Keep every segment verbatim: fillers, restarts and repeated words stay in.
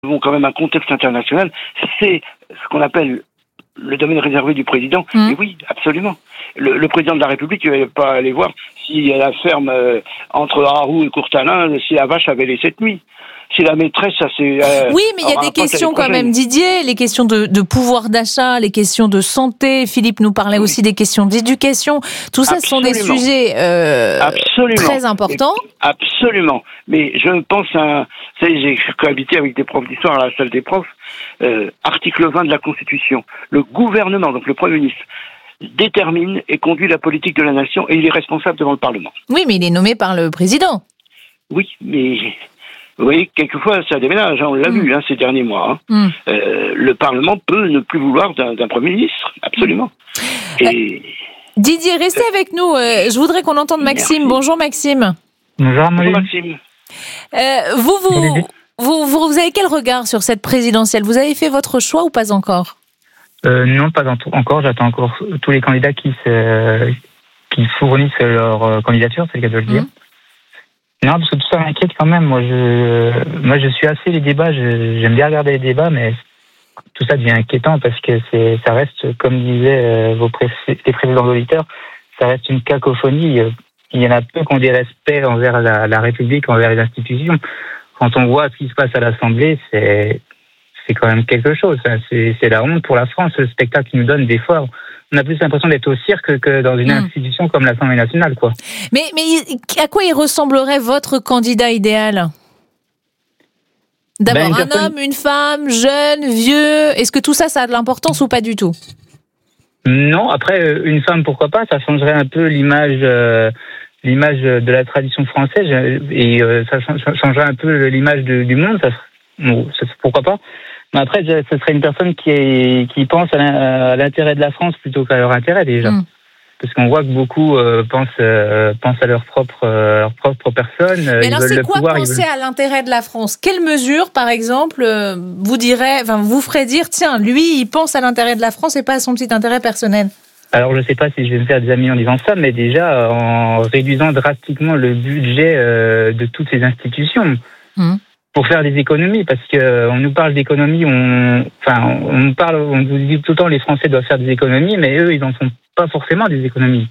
avons quand même un contexte international, c'est ce qu'on appelle le domaine réservé du président. Mmh. Et oui, absolument. Le, le président de la République, il ne va pas aller voir si la ferme euh, entre Arroux et Courtalin, si la vache avait les sept nuits. Si la maîtresse, ça c'est... Euh, oui, mais il y a des questions quand même, Didier, les questions de, de pouvoir d'achat, les questions de santé. Philippe nous parlait oui. aussi des questions d'éducation. Tout ça, Absolument. ce sont des sujets euh, très importants. Et, absolument. Mais je pense à... Vous savez, j'ai cohabité avec des profs d'histoire à la salle des profs. Euh, article vingt de la Constitution. Le gouvernement, donc le Premier ministre, détermine et conduit la politique de la nation et il est responsable devant le Parlement. Oui, mais il est nommé par le président. Oui, mais... Vous voyez, quelquefois, ça déménage, hein, on l'a mmh. vu hein, ces derniers mois. Hein. Mmh. Euh, le Parlement peut ne plus vouloir d'un, d'un Premier ministre, absolument. Et... Euh, Didier, restez euh, avec nous. Euh, je voudrais qu'on entende Maxime. Merci. Bonjour Maxime. Bonjour, Bonjour Maxime. Euh, vous, vous, vous, vous, vous avez quel regard sur cette présidentielle ? Vous avez fait votre choix ou pas encore ? euh, Non, pas encore. J'attends encore tous les candidats qui, se, qui fournissent leur candidature, c'est le cas de le dire. Mmh. Non, parce que tout ça m'inquiète quand même. Moi, je, moi, je suis assez les débats. Je, j'aime bien regarder les débats, mais tout ça devient inquiétant parce que c'est, ça reste, comme disaient vos pré- les précédents auditeurs, ça reste une cacophonie. Il y en a peu qui ont des respects envers la, la République, envers les institutions. Quand on voit ce qui se passe à l'Assemblée, c'est, c'est quand même quelque chose. C'est, c'est la honte pour la France, le spectacle qu'ils nous donnent des fois. On a plus l'impression d'être au cirque que dans une mmh. institution comme l'Assemblée nationale, quoi. Mais, mais à quoi il ressemblerait votre candidat idéal ? D'abord, ben, un personne... homme, une femme, jeune, vieux. Est-ce que tout ça, ça a de l'importance ou pas du tout ? Non. Après, une femme, pourquoi pas ? Ça changerait un peu l'image, euh, l'image de la tradition française et euh, ça changerait un peu l'image de, du monde. Ça, bon, ça, pourquoi pas ? Mais après, ce serait une personne qui, est, qui pense à l'intérêt de la France plutôt qu'à leur intérêt, déjà. Mmh. Parce qu'on voit que beaucoup euh, pensent, euh, pensent à leur propre, euh, leur propre personne. Mais alors, c'est quoi pouvoir, penser veulent... à l'intérêt de la France ? Quelle mesure, par exemple, vous, dirait, enfin, vous ferait dire, tiens, lui, il pense à l'intérêt de la France et pas à son petit intérêt personnel ? Alors, je ne sais pas si je vais me faire des amis en disant ça, mais déjà, en réduisant drastiquement le budget euh, de toutes ces institutions. Mmh. Pour faire des économies, parce que on nous parle d'économies, on, enfin, on nous parle, on nous dit tout le temps les Français doivent faire des économies, mais eux, ils n'en font pas forcément des économies.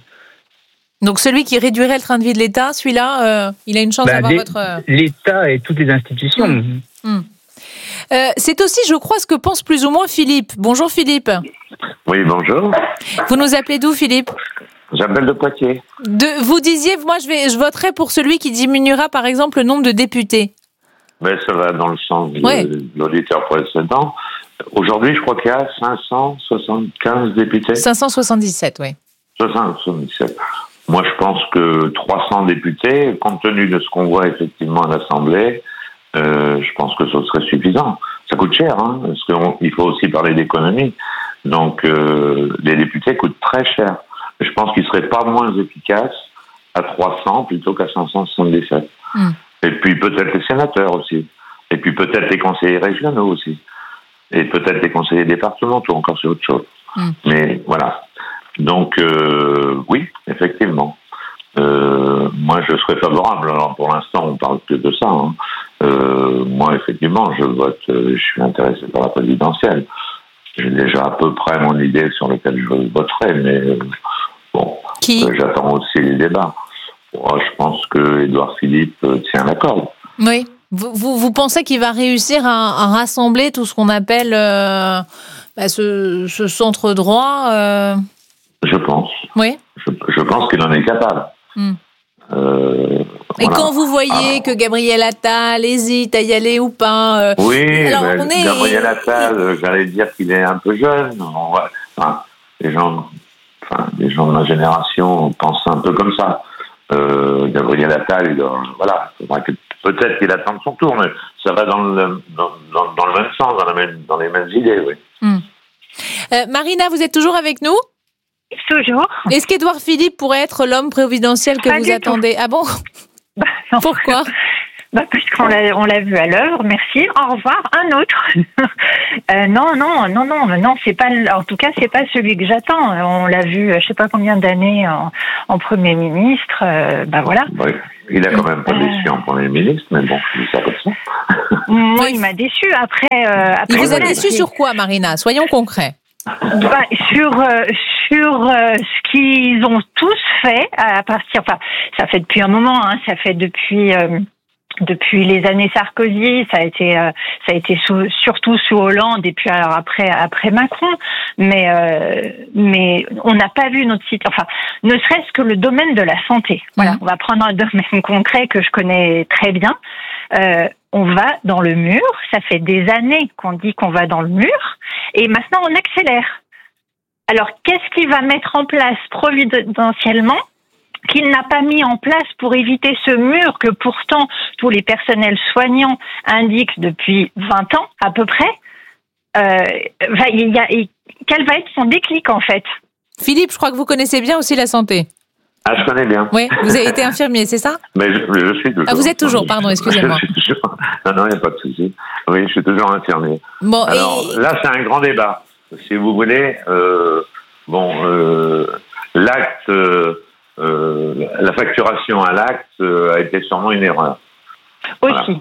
Donc celui qui réduirait le train de vie de l'État, celui-là, euh, il a une chance bah, d'avoir votre... L'État et toutes les institutions. Mmh. Mmh. Euh, c'est aussi, je crois, ce que pense plus ou moins Philippe. Bonjour Philippe. Oui, bonjour. Vous nous appelez d'où, Philippe ? J'appelle de Poitiers. De, vous disiez, moi, je, vais, je voterai pour celui qui diminuera, par exemple, le nombre de députés. Mais ça va dans le sens de ouais. l'auditeur précédent. Aujourd'hui, je crois qu'il y a cinq cent soixante-quinze députés. cinq cent soixante-dix-sept, oui. cinq cent soixante-dix-sept. Moi, je pense que trois cents députés, compte tenu de ce qu'on voit effectivement à l'Assemblée, euh, je pense que ce serait suffisant. Ça coûte cher, hein, parce qu'il faut aussi parler d'économie. Donc, euh, les députés coûtent très cher. Je pense qu'ils ne seraient pas moins efficaces à trois cents plutôt qu'à cinq cent soixante-dix-sept. Mm. Et puis peut-être les sénateurs aussi. Et puis peut-être les conseillers régionaux aussi. Et peut-être les conseillers départementaux, encore c'est autre chose. Mmh. Mais voilà. Donc, euh, oui, effectivement. Euh, moi, je serais favorable. Alors, pour l'instant, on parle que de ça. Hein. Euh, moi, effectivement, je vote, euh, je suis intéressé par la présidentielle. J'ai déjà à peu près mon idée sur laquelle je voterai, mais euh, bon, Qui euh, j'attends aussi les débats. Moi, je pense que Édouard Philippe tient la corde. Oui. Vous, vous, vous pensez qu'il va réussir à, à rassembler tout ce qu'on appelle euh, bah, ce, ce centre droit euh... Je pense. Oui. Je, je pense qu'il en est capable. Mm. Euh, Et voilà. Quand vous voyez alors, que Gabriel Attal hésite à y aller ou pas... Euh, oui, alors on est... Gabriel Attal, j'allais dire qu'il est un peu jeune. On va, enfin, les gens, enfin, les gens de ma génération pensent un peu comme ça. Euh, Gabriel Attal, il, voilà, que, peut-être qu'il attend son tour, mais ça va dans le, dans, dans, dans le même sens, dans, la même, dans les mêmes idées, oui. Mm. Euh, Marina, vous êtes toujours avec nous ? Toujours. Est-ce qu'Édouard Philippe pourrait être l'homme présidentiel que Pas vous attendez ? Tout. Ah bon ? Bah, non. Pourquoi ? Bah, parce qu'on l'a, on l'a vu à l'œuvre, merci, au revoir, un autre. euh, non, non, non, non, non, c'est pas, en tout cas, c'est pas celui que j'attends. On l'a vu, je sais pas combien d'années en, en Premier ministre, euh, bah voilà. Ouais, il a quand même pas euh... déçu en Premier ministre, mais bon, je dis ça comme ça. Moi, il m'a déçu. Après, euh, après il vous a déçu c'est... sur quoi, Marina? Soyons concrets. Bah, sur euh, sur euh, ce qu'ils ont tous fait à partir. Enfin, ça fait depuis un moment. Hein, ça fait depuis. Euh, Depuis les années Sarkozy, ça a été, euh, ça a été sous, surtout sous Hollande et puis alors après, après Macron. Mais, euh, mais on n'a pas vu notre site. Enfin, ne serait-ce que le domaine de la santé. Voilà, mmh. On va prendre un domaine concret que je connais très bien. Euh, on va dans le mur. Ça fait des années qu'on dit qu'on va dans le mur, et maintenant on accélère. Alors, qu'est-ce qu'il va mettre en place providentiellement qu'il n'a pas mis en place pour éviter ce mur que pourtant tous les personnels soignants indiquent depuis vingt ans à peu près. Euh, va, il y a, il, quel va être son déclic en fait? Philippe, je crois que vous connaissez bien aussi la santé. Ah, je connais bien. Oui, vous avez été infirmier, c'est ça? Mais je, je suis toujours. Ah, vous êtes toujours, pardon, excusez-moi. Je suis toujours... Non, non, il n'y a pas de souci. Oui, je suis toujours infirmier. Bon, alors, et... là, c'est un grand débat. Si vous voulez, euh, bon, euh, l'acte... Euh, Euh, la facturation à l'acte euh, a été sûrement une erreur. Aussi. Voilà.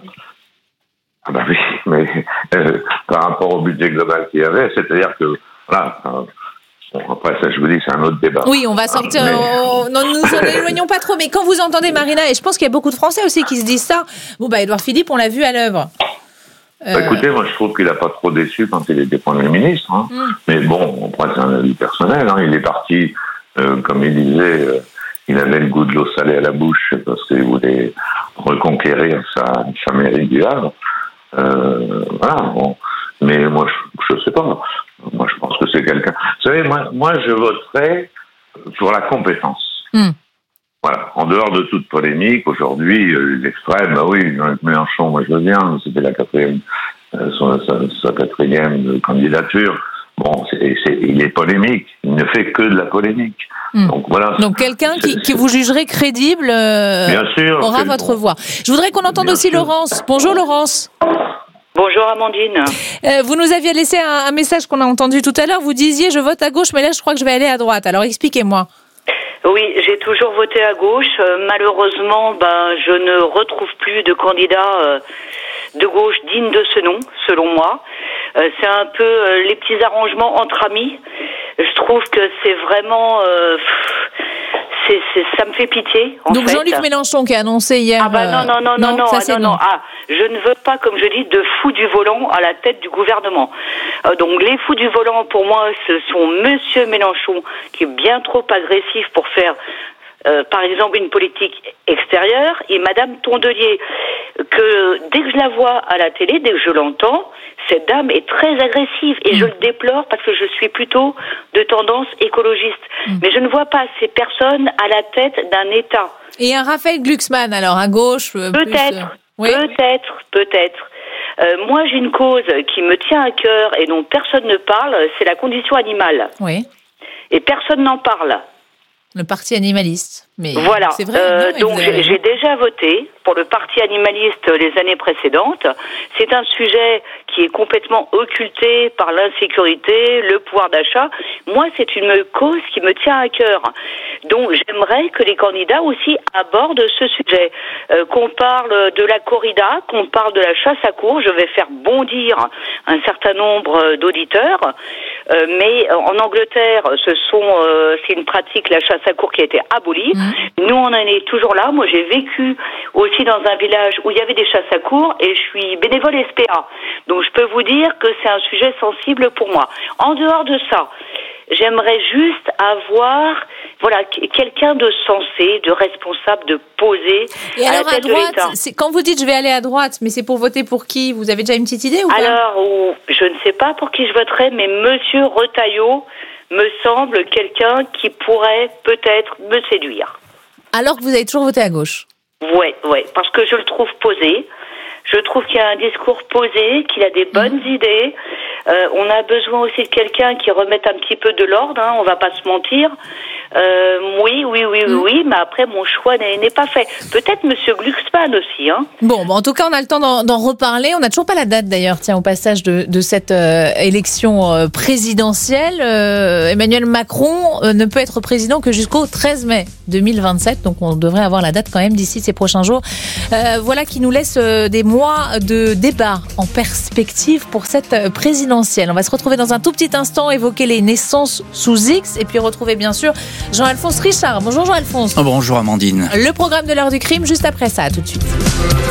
Ah bah oui, mais euh, par rapport au budget global qu'il y avait, c'est-à-dire que voilà. Euh, bon, après ça, je vous dis, c'est un autre débat. Oui, on va sortir. Mais... On, non, nous en éloignons pas trop. Mais quand vous entendez Marina, et je pense qu'il y a beaucoup de Français aussi qui se disent ça. Bon bah Édouard Philippe, on l'a vu à l'œuvre. Euh... Bah, écoutez, moi je trouve qu'il n'a pas trop déçu quand il était Premier ministre. Hein. Mm. Mais bon, après c'est un avis personnel. Hein. Il est parti, euh, comme il disait. Euh, Il avait le goût de l'eau salée à la bouche parce qu'il voulait reconquérir sa, sa mairie du Havre. Euh, voilà. Bon. Mais moi, je ne sais pas. Moi, je pense que c'est quelqu'un. Vous savez, moi, moi je voterai pour la compétence. Mm. Voilà. En dehors de toute polémique, aujourd'hui, l'extrême, bah oui, Jean-Luc Mélenchon, moi je veux bien, c'était la quatrième, euh, son, sa, sa quatrième candidature. Bon, c'est, c'est, il est polémique. Il ne fait que de la polémique. Mmh. Donc voilà. Donc quelqu'un qui, qui vous jugerait crédible euh, bien sûr, aura votre voix. Je voudrais qu'on entende bien aussi sûr. Laurence. Bonjour Laurence. Bonjour Amandine. Euh, vous nous aviez laissé un, un message qu'on a entendu tout à l'heure. Vous disiez je vote à gauche, mais là je crois que je vais aller à droite. Alors expliquez-moi. Oui, j'ai toujours voté à gauche. Euh, malheureusement, ben je ne retrouve plus de candidats euh, de gauche digne de ce nom, selon moi. Euh, c'est un peu euh, les petits arrangements entre amis. Je trouve que c'est vraiment... Euh, c'est, c'est, ça me fait pitié, en Donc fait. Jean-Luc Mélenchon qui a annoncé hier... Ah bah non, non, non, non, non, ça, ah, c'est non, non. non. Ah, je ne veux pas, comme je dis, de fous du volant à la tête du gouvernement. Euh, donc les fous du volant, pour moi, ce sont Monsieur Mélenchon, qui est bien trop agressif pour faire... Euh, par exemple une politique extérieure, et Madame Tondelier, que dès que je la vois à la télé, dès que je l'entends, cette dame est très agressive et mmh. je le déplore parce que je suis plutôt de tendance écologiste. Mmh. Mais je ne vois pas ces personnes à la tête d'un État. Et un Raphaël Glucksmann, alors à gauche euh, Peut-être, plus, euh... oui. peut-être, peut-être. Euh, moi, j'ai une cause qui me tient à cœur et dont personne ne parle, c'est la condition animale. Oui. Et personne n'en parle. Le parti animaliste. Mais voilà. C'est vrai, euh, non, donc j'ai, j'ai déjà voté pour le parti animaliste les années précédentes. C'est un sujet qui est complètement occulté par l'insécurité, le pouvoir d'achat. Moi, c'est une cause qui me tient à cœur. Donc j'aimerais que les candidats aussi abordent ce sujet. Euh, qu'on parle de la corrida, qu'on parle de la chasse à courre. Je vais faire bondir un certain nombre d'auditeurs. Euh, mais en Angleterre, ce sont, euh, c'est une pratique, la chasse à courre, qui a été abolie. Mmh. Nous, on en est toujours là. Moi, j'ai vécu aussi dans un village où il y avait des chasses à courre et je suis bénévole S P A. Donc, je peux vous dire que c'est un sujet sensible pour moi. En dehors de ça, j'aimerais juste avoir, voilà, quelqu'un de sensé, de responsable, de posé et à alors la tête à droite, de l'État. C'est, quand vous dites je vais aller à droite, mais c'est pour voter pour qui? Vous avez déjà une petite idée ou pas? Alors, ou, je ne sais pas pour qui je voterai, mais Monsieur Retailleau me semble quelqu'un qui pourrait peut-être me séduire. Alors que vous avez toujours voté à gauche? Ouais, ouais, parce que je le trouve posé. Je trouve qu'il a un discours posé, qu'il a des bonnes mmh. idées. Euh, on a besoin aussi de quelqu'un qui remette un petit peu de l'ordre, hein, on va pas se mentir. Euh, oui, oui, oui, oui, oui, mais après mon choix n'est, n'est pas fait. Peut-être Monsieur Glucksmann aussi, hein. Bon, bon, en tout cas, on a le temps d'en, d'en reparler. On n'a toujours pas la date d'ailleurs, tiens, au passage de, de cette euh, élection euh, présidentielle. Euh, Emmanuel Macron euh, ne peut être président que jusqu'au treize mai deux mille vingt-sept, donc on devrait avoir la date quand même d'ici ces prochains jours. Euh, voilà qui nous laisse euh, des mois de débat en perspective pour cette euh, présidentielle. On va se retrouver dans un tout petit instant, évoquer les naissances sous X et puis retrouver bien sûr Jean-Alphonse Richard. Bonjour Jean-Alphonse. Oh, bonjour Amandine. Le programme de l'heure du crime juste après ça, à tout de suite.